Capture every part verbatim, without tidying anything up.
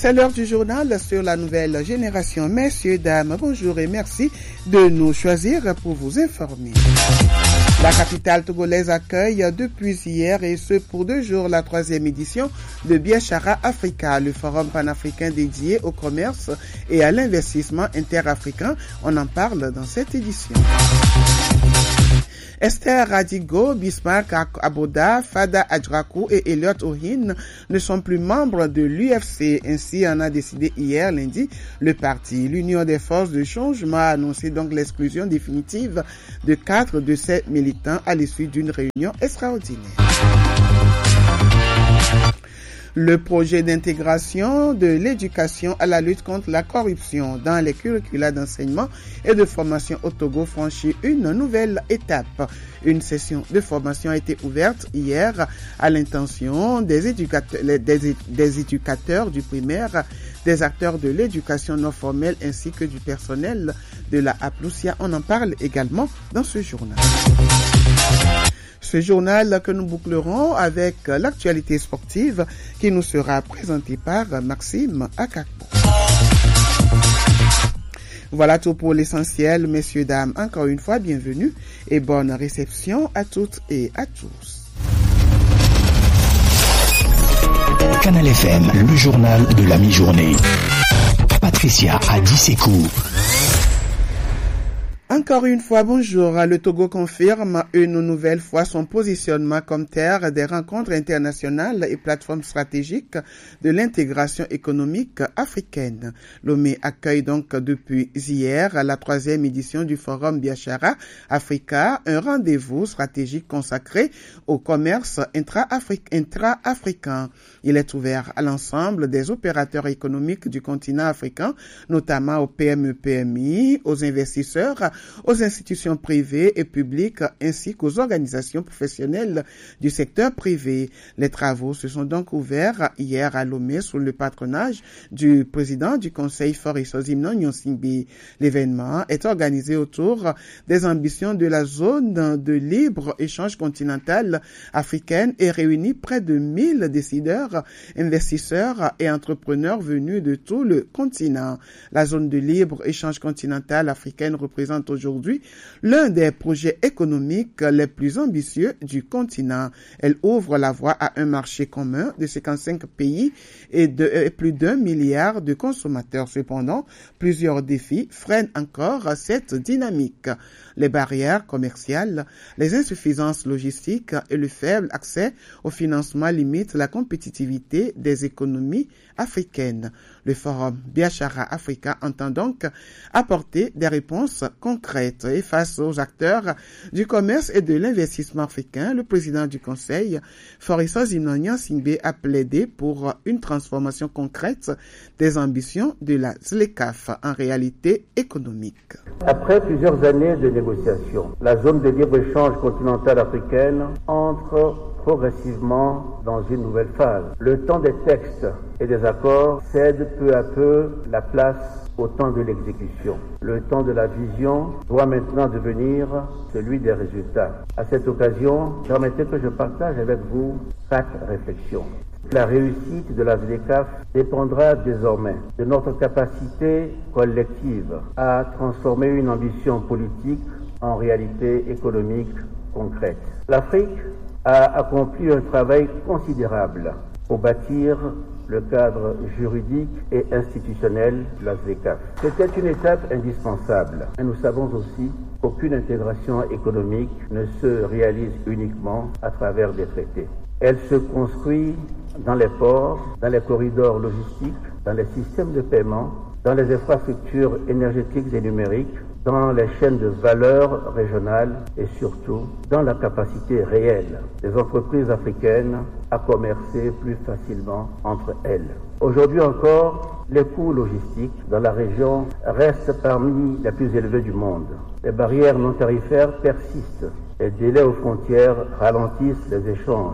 C'est l'heure du journal sur la nouvelle génération. Messieurs, dames, bonjour et merci de nous choisir pour vous informer. La capitale togolaise accueille depuis hier et ce pour deux jours la troisième édition de Biashara Africa, le forum panafricain dédié au commerce et à l'investissement interafricain. On en parle dans cette édition. Esther Radigo, Bismarck Aboda, Fada Adjrakou et Elliot Ohin ne sont plus membres de l'U F C. Ainsi en a décidé hier lundi le parti. L'Union des forces de changement a annoncé donc l'exclusion définitive de quatre de ses militants à l'issue d'une réunion extraordinaire. Le projet d'intégration de l'éducation à la lutte contre la corruption dans les curricula d'enseignement et de formation au Togo franchit une nouvelle étape. Une session de formation a été ouverte hier à l'intention des éducateurs, des, des éducateurs du primaire, des acteurs de l'éducation non formelle ainsi que du personnel de la Aplusia. On en parle également dans ce journal. Ce journal que nous bouclerons avec l'actualité sportive qui nous sera présentée par Maxime Akakbo. Voilà tout pour l'essentiel, messieurs, dames. Encore une fois, bienvenue et bonne réception à toutes et à tous. Canal F M, le journal de la mi-journée. Patricia Adissekou. Encore une fois, bonjour. Le Togo confirme une nouvelle fois son positionnement comme terre des rencontres internationales et plateformes stratégiques de l'intégration économique africaine. Lomé accueille donc depuis hier la troisième édition du Forum Biashara Africa, un rendez-vous stratégique consacré au commerce intra-africain. Il est ouvert à l'ensemble des opérateurs économiques du continent africain, notamment aux P M E P M I, aux investisseurs, aux institutions privées et publiques ainsi qu'aux organisations professionnelles du secteur privé. Les travaux se sont donc ouverts hier à Lomé sous le patronage du président du Conseil Faure Sozimnon Nyonsingbe. L'événement est organisé autour des ambitions de la zone de libre-échange continentale africaine et réunit près de mille décideurs, investisseurs et entrepreneurs venus de tout le continent. La zone de libre-échange continentale africaine représente aujourd'hui l'un des projets économiques les plus ambitieux du continent. Elle ouvre la voie à un marché commun de cinquante-cinq pays et de et plus d'un milliard de consommateurs. Cependant, plusieurs défis freinent encore cette dynamique. Les barrières commerciales, les insuffisances logistiques et le faible accès au financement limitent la compétitivité des économies africaines. Le Forum Biashara Africa entend donc apporter des réponses concrètes. Et face aux acteurs du commerce et de l'investissement africain, le président du Conseil, Faure Sozimnon Nyonsingbe, a plaidé pour une transformation concrète des ambitions de la Z L E C A F en réalité économique. Après plusieurs années de négociations, la zone de libre-échange continentale africaine entre progressivement dans une nouvelle phase. Le temps des textes et des accords cède peu à peu la place au temps de l'exécution. Le temps de la vision doit maintenant devenir celui des résultats. À cette occasion, permettez que je partage avec vous quatre réflexions. La réussite de la Z L E C A F dépendra désormais de notre capacité collective à transformer une ambition politique en réalité économique concrète. L'Afrique a accompli un travail considérable pour bâtir le cadre juridique et institutionnel de la Z L E C A F. C'était une étape indispensable. Et nous savons aussi qu'aucune intégration économique ne se réalise uniquement à travers des traités. Elle se construit dans les ports, dans les corridors logistiques, dans les systèmes de paiement, dans les infrastructures énergétiques et numériques, dans les chaînes de valeur régionales et surtout dans la capacité réelle des entreprises africaines à commercer plus facilement entre elles. Aujourd'hui encore, les coûts logistiques dans la région restent parmi les plus élevés du monde. Les barrières non tarifaires persistent. Les délais aux frontières ralentissent les échanges.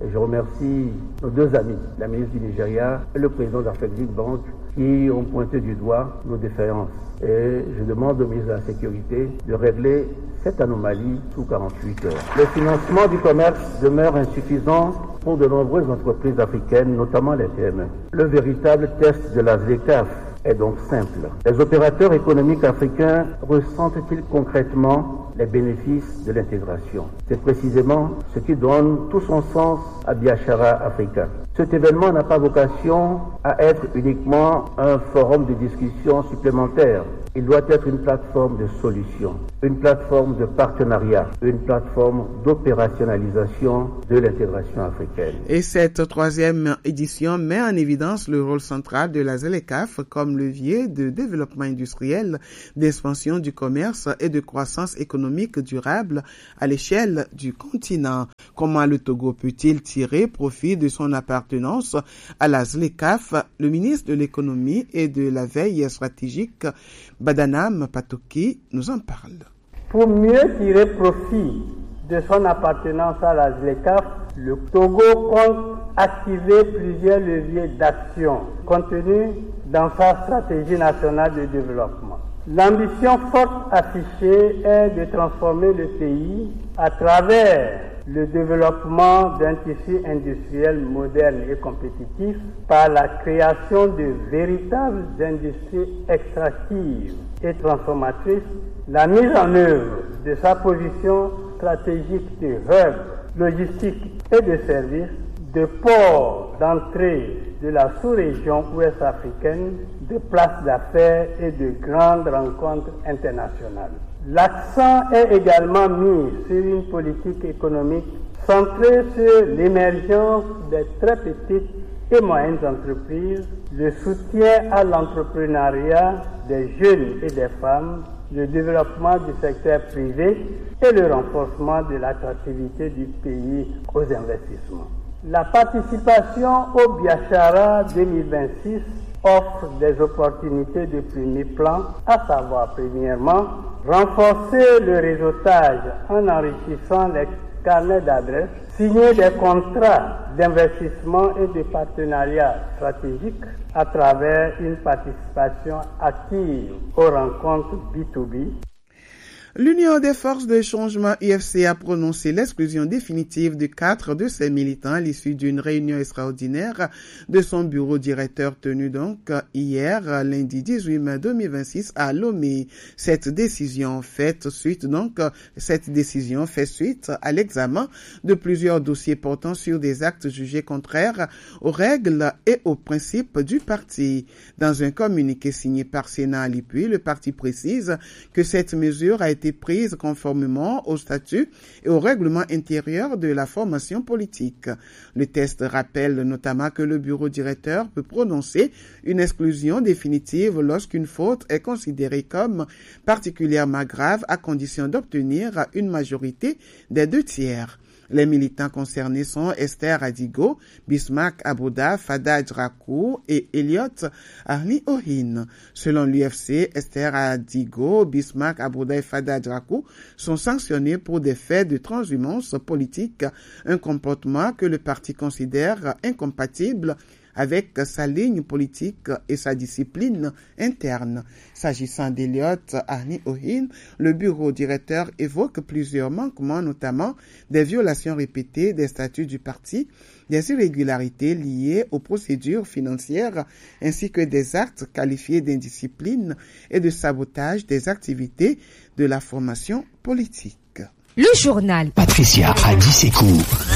Et je remercie nos deux amis, la ministre du Nigeria et le président d'Afrique Bank, qui ont pointé du doigt nos défaillances. Et je demande au ministre de la Sécurité de régler cette anomalie sous quarante-huit heures. Le financement du commerce demeure insuffisant pour de nombreuses entreprises africaines, notamment les P M E. Le véritable test de la ZLECAf est donc simple. Les opérateurs économiques africains ressentent-ils concrètement les bénéfices de l'intégration? C'est précisément ce qui donne tout son sens à Biashara Africa. Cet événement n'a pas vocation à être uniquement un forum de discussion supplémentaire. Il doit être une plateforme de solution, une plateforme de partenariat, une plateforme d'opérationnalisation de l'intégration africaine. Et cette troisième édition met en évidence le rôle central de la ZLECAf comme levier de développement industriel, d'expansion du commerce et de croissance économique durable à l'échelle du continent. Comment le Togo peut-il tirer profit de son appartenance à la ZLECAf? Le ministre de l'économie et de la veille stratégique, Badanam Patoki, nous en parle. Pour mieux tirer profit de son appartenance à la ZLECAf, le Togo compte activer plusieurs leviers d'action contenus dans sa stratégie nationale de développement. L'ambition forte affichée est de transformer le pays à travers le développement d'un tissu industriel moderne et compétitif par la création de véritables industries extractives et transformatrices, la mise en œuvre de sa position stratégique de hub logistique et de services, de port d'entrée de la sous-région ouest africaine, de places d'affaires et de grandes rencontres internationales. L'accent est également mis sur une politique économique centrée sur l'émergence des très petites et moyennes entreprises, le soutien à l'entrepreneuriat des jeunes et des femmes, le développement du secteur privé et le renforcement de l'attractivité du pays aux investissements. La participation au Biashara deux mille vingt-six offre des opportunités de premier plan, à savoir premièrement renforcer le réseautage en enrichissant les carnets d'adresses, signer des contrats d'investissement et de partenariat stratégiques à travers une participation active aux rencontres B deux B. L'Union des forces de changement U F C a prononcé l'exclusion définitive de quatre de ses militants à l'issue d'une réunion extraordinaire de son bureau directeur tenue donc hier, lundi dix-huit mai deux mille vingt-six à Lomé. Cette décision fait suite donc, cette décision fait suite à l'examen de plusieurs dossiers portant sur des actes jugés contraires aux règles et aux principes du parti. Dans un communiqué signé par Sénat Alipui, le parti précise que cette mesure a été prise conformément au statut et au règlement intérieur de la formation politique. Le texte rappelle notamment que le bureau directeur peut prononcer une exclusion définitive lorsqu'une faute est considérée comme particulièrement grave à condition d'obtenir une majorité des deux tiers. Les militants concernés sont Esther Adigo, Bismarck Abouda, Fada Drakou et Elliot Arni Ohin. Selon l'U F C, Esther Adigo, Bismarck Abouda et Fada Drakou sont sanctionnés pour des faits de transhumance politique, un comportement que le parti considère incompatible avec sa ligne politique et sa discipline interne. S'agissant d'Elliot Arni Ohin, le bureau directeur évoque plusieurs manquements, notamment des violations répétées des statuts du parti, des irrégularités liées aux procédures financières, ainsi que des actes qualifiés d'indiscipline et de sabotage des activités de la formation politique. Le journal Patricia Adissekou.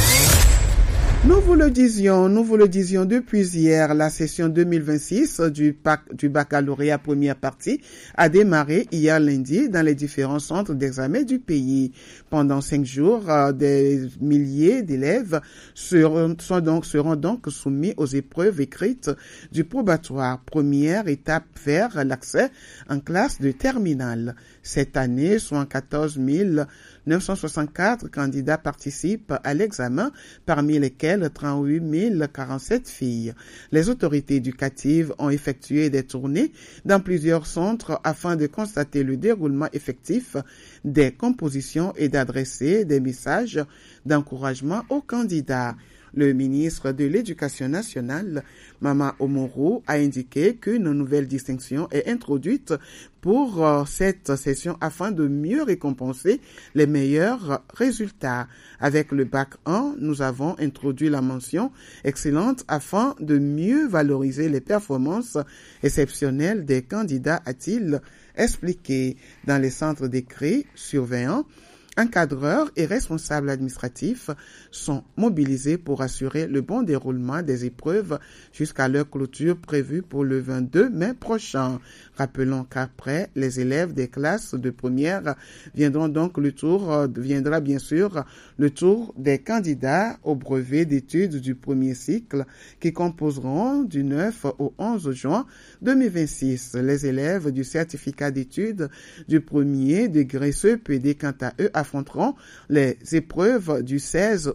Nous vous le disions, nous vous le disions depuis hier, la session deux mille vingt-six du, bac, du baccalauréat première partie a démarré hier lundi dans les différents centres d'examen du pays. Pendant cinq jours, euh, des milliers d'élèves seront, sont donc, seront donc soumis aux épreuves écrites du probatoire, première étape vers l'accès en classe de terminale. Cette année, soixante-quatorze mille neuf cent soixante-quatre candidats participent à l'examen, parmi lesquels trente-huit mille quarante-sept filles. Les autorités éducatives ont effectué des tournées dans plusieurs centres afin de constater le déroulement effectif des compositions et d'adresser des messages d'encouragement aux candidats. Le ministre de l'Éducation nationale, Mama Omoro, a indiqué qu'une nouvelle distinction est introduite pour euh, cette session afin de mieux récompenser les meilleurs résultats. Avec le bac un, nous avons introduit la mention excellente afin de mieux valoriser les performances exceptionnelles des candidats, a-t-il expliqué. Dans les centres d'écrit, surveillants, encadreurs et responsables administratifs sont mobilisés pour assurer le bon déroulement des épreuves jusqu'à leur clôture prévue pour le vingt-deux mai prochain. Rappelons qu'après, les élèves des classes de première viendront donc le tour, viendra bien sûr le tour des candidats au brevet d'études du premier cycle qui composeront du neuf au onze juin deux mille vingt-six. Les élèves du certificat d'études du premier degré C E P D, quant à eux, affronteront les épreuves du seize